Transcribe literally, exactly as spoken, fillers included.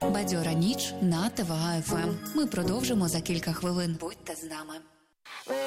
Бадьора ніч на ТВА еф ем. Ми продовжимо за кілька хвилин. Будьте з нами.